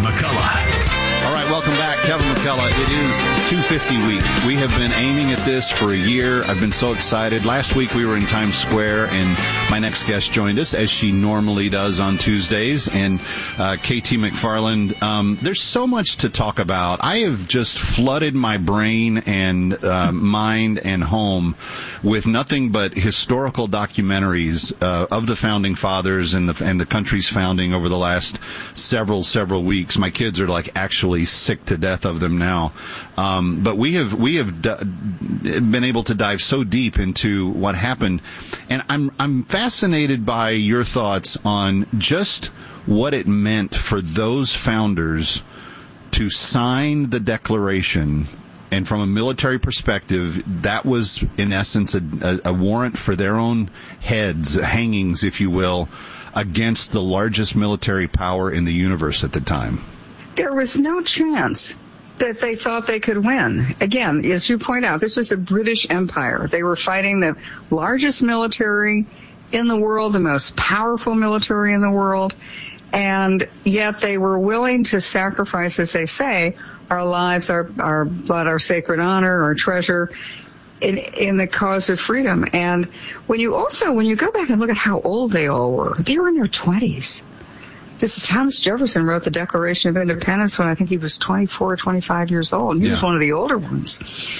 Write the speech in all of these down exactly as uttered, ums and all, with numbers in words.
McCullough. All right, welcome back. Kevin McCullough. It is two fifty week. We have been aiming at this for a year. I've been so excited. Last week we were in Times Square, and my next guest joined us, as she normally does on Tuesdays, and uh, K T McFarland. Um, there's so much to talk about. I have just flooded my brain and uh, mind and home with nothing but historical documentaries uh, of the Founding Fathers and the, and the country's founding over the last several, several weeks. My kids are like actually sick to death of them now. Um, but we have we have d- been able to dive so deep into what happened, and I'm I'm fascinated by your thoughts on just what it meant for those founders to sign the Declaration. And from a military perspective, that was in essence a, a, a warrant for their own heads, hangings, if you will, against the largest military power in the universe at the time. There was no chance that they thought they could win. Again, as you point out, this was a British Empire. They were fighting the largest military in the world, the most powerful military in the world, and yet they were willing to sacrifice, as they say, our lives, our, our blood, our sacred honor, our treasure, in, in the cause of freedom. And when you also, when you go back and look at how old they all were, they were in their twenties. This is Thomas Jefferson wrote the Declaration of Independence when I think he was twenty-four or twenty-five years old. He yeah. was one of the older ones.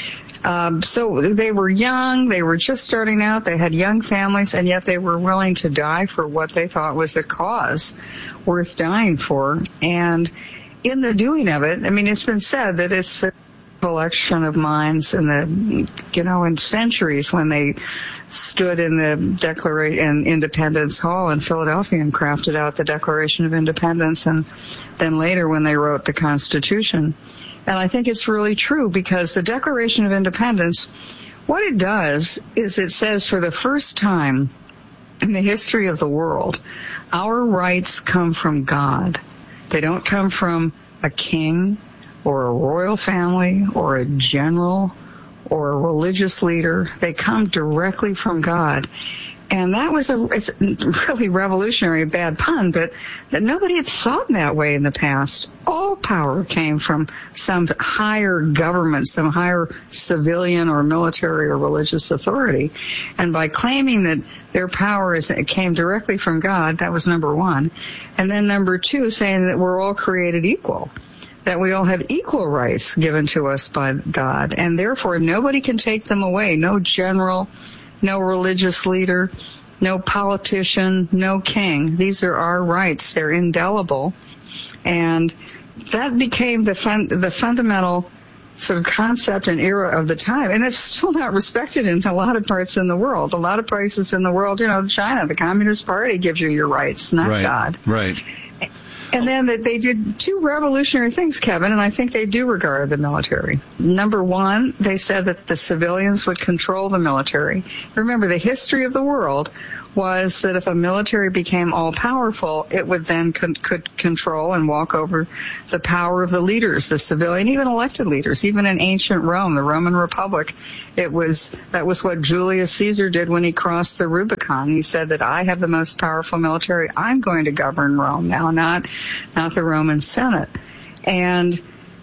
Um, so they were young, they were just starting out, they had young families, and yet they were willing to die for what they thought was a cause worth dying for. And in the doing of it, I mean, it's been said that it's the collection of minds in the, you know, in centuries when they stood in the Declaration in Independence Hall in Philadelphia and crafted out the Declaration of Independence, and then later when they wrote the Constitution. And I think it's really true, because the Declaration of Independence, what it does is it says for the first time in the history of the world, our rights come from God. They don't come from a king or a royal family or a general or a religious leader. They come directly from God. And that was a, it's really revolutionary, a bad pun, but that nobody had thought in that way in the past. All power came from some higher government, some higher civilian or military or religious authority. And by claiming that their power is, it came directly from God, that was number one. And then number two, saying that we're all created equal, that we all have equal rights given to us by God, and therefore nobody can take them away. No general, no religious leader, no politician, no king. These are our rights. They're indelible. And that became the fun, the fundamental sort of concept and era of the time. And it's still not respected in a lot of parts in the world. A lot of places in the world, you know, China, the Communist Party gives you your rights, not right, God. Right. And then they did two revolutionary things, Kevin, and I think they do regard the military. Number one, they said that the civilians would control the military. Remember, the history of the world was that if a military became all-powerful, it would then con- could control and walk over the power of the leaders, the civilian, even elected leaders. Even in ancient Rome, the Roman Republic, it was that was what Julius Caesar did when he crossed the Rubicon. He said that I have the most powerful military. I'm going to govern Rome now, not not the Roman Senate. And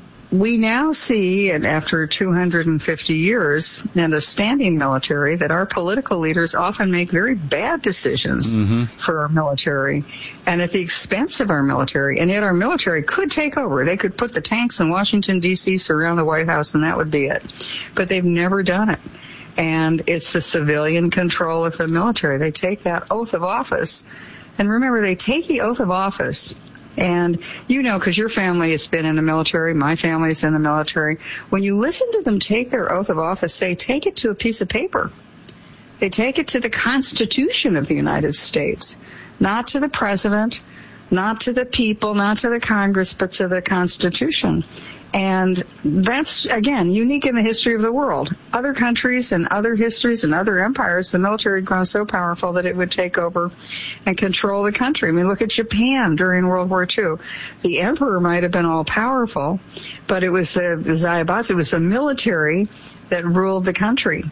we now see, and after two hundred fifty years and a standing military, that our political leaders often make very bad decisions mm-hmm. for our military and at the expense of our military. And yet our military could take over. They could put the tanks in Washington, D C, surround the White House, and that would be it. But they've never done it. And it's the civilian control of the military. They take that oath of office. And remember, they take the oath of office. And you know, because your family has been in the military, my family is in the military. When you listen to them take their oath of office, they take it to a piece of paper. They take it to the Constitution of the United States, not to the president, not to the people, not to the Congress, but to the Constitution. And that's, again, unique in the history of the world. Other countries and other histories and other empires, the military had grown so powerful that it would take over and control the country. I mean, look at Japan during World War Two. The emperor might have been all powerful, but it was the Zaibatsu, it was the military that ruled the country.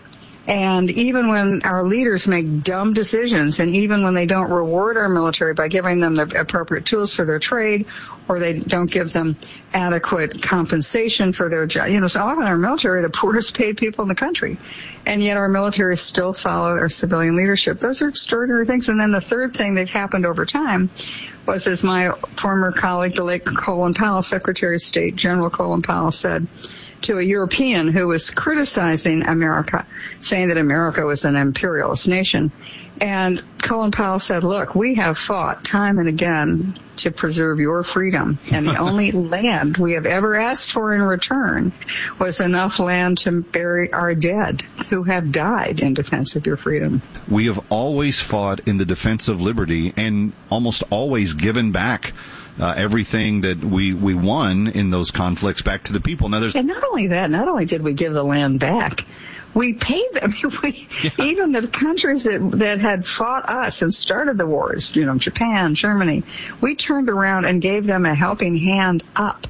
And even when our leaders make dumb decisions, and even when they don't reward our military by giving them the appropriate tools for their trade, or they don't give them adequate compensation for their job, you know, so often our military are the poorest paid people in the country. And yet our military still follow our civilian leadership. Those are extraordinary things. And then the third thing that happened over time was, as my former colleague, the late Colin Powell, Secretary of State General Colin Powell, said to a European who was criticizing America, saying that America was an imperialist nation. And Colin Powell said, look, we have fought time and again to preserve your freedom. And the only land we have ever asked for in return was enough land to bury our dead who have died in defense of your freedom. We have always fought in the defense of liberty and almost always given back Uh, everything that we, we won in those conflicts back to the people. Now, there's and not only that, not only did we give the land back, we paid them. we, yeah. Even the countries that, that had fought us and started the wars, you know, Japan, Germany, we turned around and gave them a helping hand up.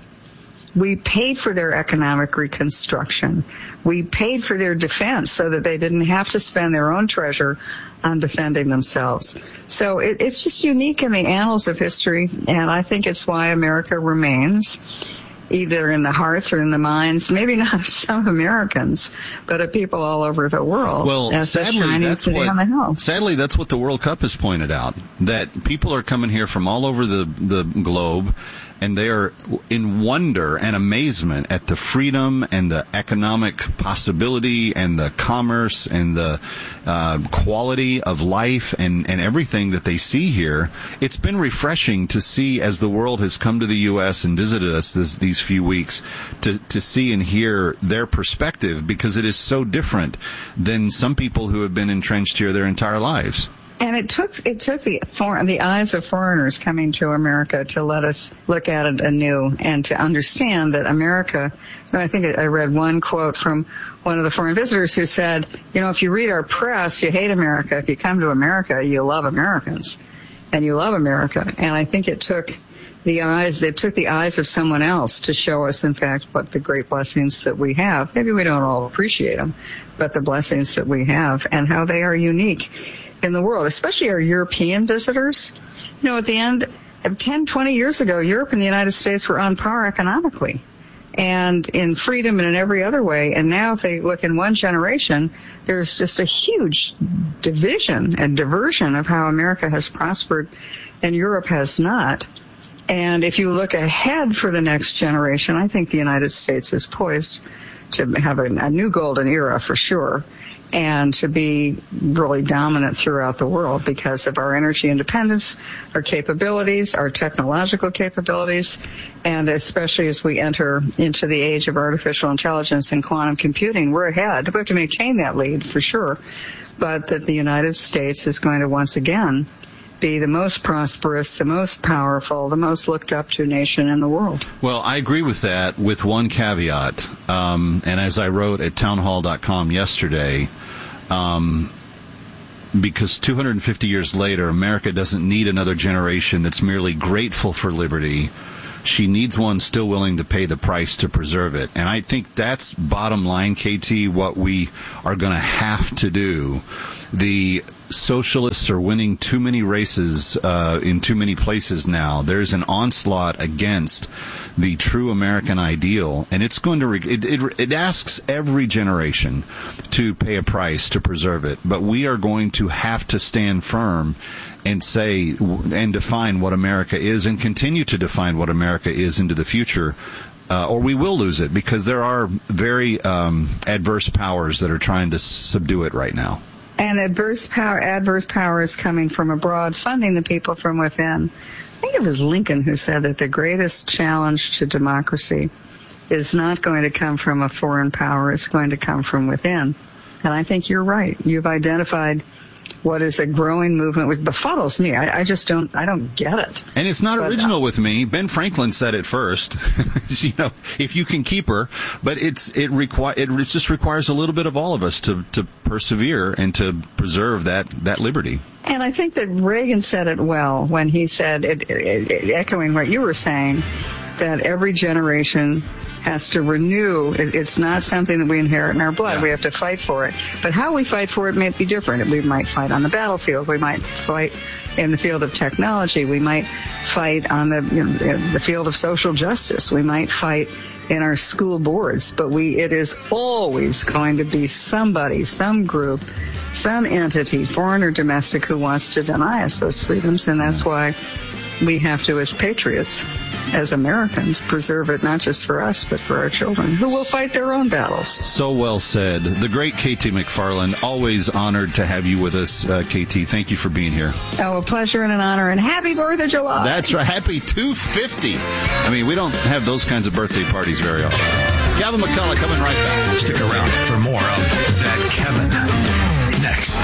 We paid for their economic reconstruction. We paid for their defense so that they didn't have to spend their own treasure on defending themselves. So it, it's just unique in the annals of history, and I think it's why America remains, either in the hearts or in the minds, maybe not of some Americans, but of people all over the world. Well, as sadly, the shining that's city what, on the hill. sadly, that's what the World Cup has pointed out, that people are coming here from all over the, the globe, and they are in wonder and amazement at the freedom and the economic possibility and the commerce and the uh, quality of life and, and everything that they see here. It's been refreshing to see, as the world has come to the U S and visited us this, these few weeks, to, to see and hear their perspective, because it is so different than some people who have been entrenched here their entire lives. And it took it took the for, the eyes of foreigners coming to America to let us look at it anew and to understand that America. And I think I read one quote from one of the foreign visitors who said, "You know, if you read our press, you hate America. If you come to America, you love Americans, and you love America." And I think it took the eyes it took the eyes of someone else to show us, in fact, what the great blessings that we have. Maybe we don't all appreciate them, but the blessings that we have and how they are unique in the world, especially our European visitors. You know, at the end of ten, twenty years ago, Europe and the United States were on par economically and in freedom and in every other way. And now if they look in one generation, there's just a huge division and diversion of how America has prospered and Europe has not. And if you look ahead for the next generation, I think the United States is poised to have a, a new golden era for sure, and to be really dominant throughout the world because of our energy independence, our capabilities, our technological capabilities, and especially as we enter into the age of artificial intelligence and quantum computing, we're ahead. We have to maintain that lead for sure, but that the United States is going to once again be the most prosperous, the most powerful, the most looked up to nation in the world. Well, I agree with that, with one caveat. Um, and as I wrote at townhall dot com yesterday, um, because two hundred fifty years later, America doesn't need another generation that's merely grateful for liberty. She needs one still willing to pay the price to preserve it. And I think that's bottom line, K T, what we are going to have to do. The socialists are winning too many races uh, in too many places now. There's an onslaught against the true American ideal, and it's going to re- it, it, it asks every generation to pay a price to preserve it. But we are going to have to stand firm and say and define what America is, and continue to define what America is into the future, uh, or we will lose it, because there are very um, adverse powers that are trying to subdue it right now. And adverse power, adverse power is coming from abroad, funding the people from within. I think it was Lincoln who said that the greatest challenge to democracy is not going to come from a foreign power, it's going to come from within. And I think you're right. You've identified what is a growing movement which befuddles me. I, I just don't, I don't get it. And it's not but, original uh, with me. Ben Franklin said it first. You know, if you can keep her, but it's it require it just requires a little bit of all of us to to persevere and to preserve that that liberty. And I think that Reagan said it well when he said, it, it, it, echoing what you were saying, that every generation has to renew. It's not something that we inherit in our blood. Yeah. We have to fight for it. But how we fight for it may be different. We might fight on the battlefield. We might fight in the field of technology. We might fight on the, you know, the field of social justice. We might fight in our school boards. But we, it is always going to be somebody, some group, some entity, foreign or domestic, who wants to deny us those freedoms. And that's why we have to, as patriots, as Americans, preserve it not just for us, but for our children, who will fight their own battles. So well said. The great K T McFarland, always honored to have you with us, uh, K T. Thank you for being here. Oh, a pleasure and an honor, and happy fourth of July. That's right. Happy two fifty. I mean, we don't have those kinds of birthday parties very often. Kevin McCullough coming right back. Stick around for more of That Kevin. Next.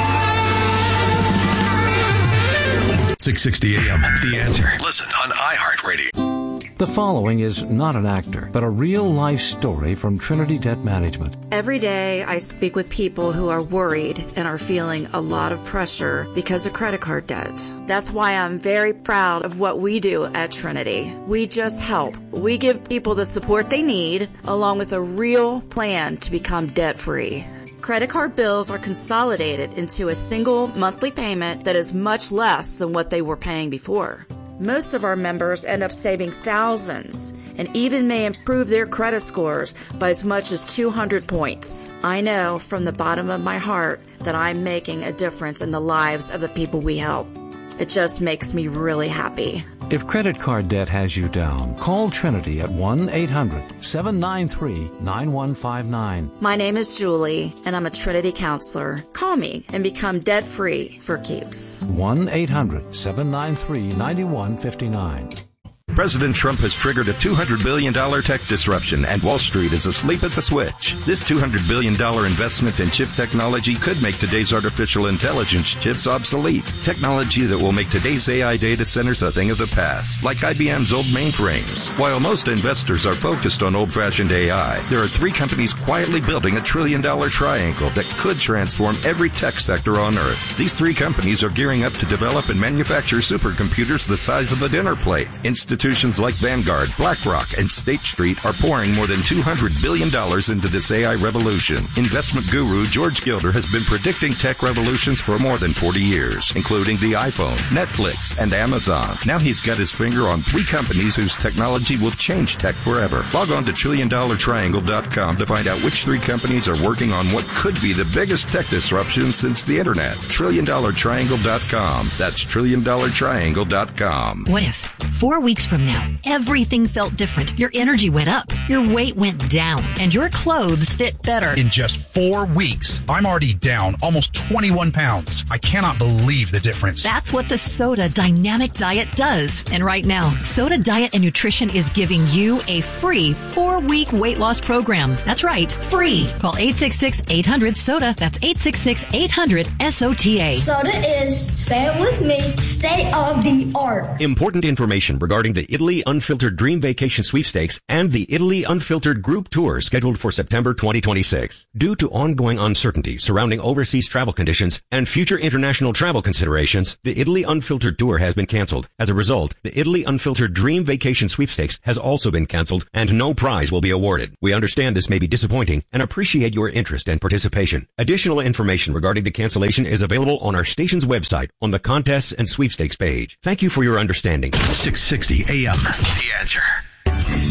six sixty A M, The Answer. Listen on iHeartRadio. The following is not an actor, but a real-life story from Trinity Debt Management. Every day I speak with people who are worried and are feeling a lot of pressure because of credit card debt. That's why I'm very proud of what we do at Trinity. We just help. We give people the support they need, along with a real plan to become debt-free. Credit card bills are consolidated into a single monthly payment that is much less than what they were paying before. Most of our members end up saving thousands and even may improve their credit scores by as much as two hundred points. I know from the bottom of my heart that I'm making a difference in the lives of the people we help. It just makes me really happy. If credit card debt has you down, call Trinity at one eight hundred seven nine three nine one five nine. My name is Julie, and I'm a Trinity counselor. Call me and become debt-free for keeps. one eight hundred seven nine three nine one five nine. President Trump has triggered a two hundred billion dollars tech disruption, and Wall Street is asleep at the switch. This two hundred billion dollars investment in chip technology could make today's artificial intelligence chips obsolete. Technology that will make today's A I data centers a thing of the past, like I B M's old mainframes. While most investors are focused on old-fashioned A I, there are three companies quietly building a trillion-dollar triangle that could transform every tech sector on Earth. These three companies are gearing up to develop and manufacture supercomputers the size of a dinner plate. Institutions like Vanguard, BlackRock, and State Street are pouring more than two hundred billion dollars into this A I revolution. Investment guru George Gilder has been predicting tech revolutions for more than forty years, including the iPhone, Netflix, and Amazon. Now he's got his finger on three companies whose technology will change tech forever. Log on to trillion dollar triangle dot com to find out which three companies are working on what could be the biggest tech disruption since the internet. trillion dollar triangle dot com. That's trillion dollar triangle dot com. What if four weeks from now, everything felt different? Your energy went up, your weight went down, and your clothes fit better. In just four weeks, I'm already down almost twenty-one pounds. I cannot believe the difference. That's what the Soda Dynamic Diet does. And right now, Soda Diet and Nutrition is giving you a free four-week weight loss program. That's right, free. Call eight six six eight hundred SODA. That's eight six six eight hundred S O T A. Soda is, say it with me, state of the art. Important information regarding the Italy Unfiltered Dream Vacation Sweepstakes and the Italy Unfiltered Group Tour scheduled for September twenty twenty-six. Due to ongoing uncertainty surrounding overseas travel conditions and future international travel considerations, the Italy Unfiltered Tour has been canceled. As a result, the Italy Unfiltered Dream Vacation Sweepstakes has also been canceled, and no prize will be awarded. We understand this may be disappointing and appreciate your interest and participation. Additional information regarding the cancellation is available on our station's website on the Contests and Sweepstakes page. Thank you for your understanding. six sixty A M, The Answer.